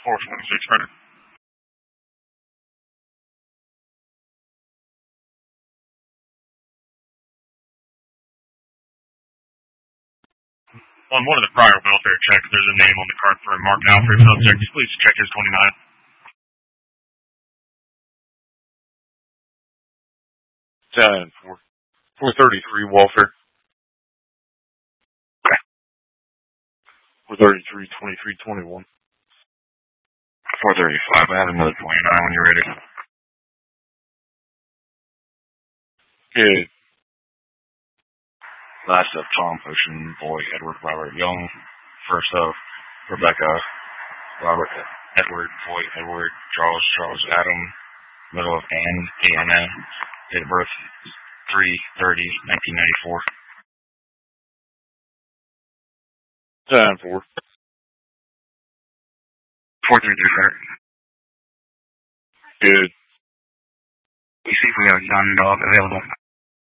426 runner. On one of the prior welfare checks, there's a name on the card for a Mark Alfred subject. Please check his 29. 10-4. 433 welfare. 433, 23, 21. 435, I have another 29 when you're ready. Good. Last up, Tom Potion, Boy, Edward, Robert Young. First up, Rebecca, Robert, Edward, Boy, Edward, Charles, Adam. Middle of Anne, A-N-N. Date of birth, 3/30/1994. 10-4. 433, sir. Good. We see if we have John Dog available.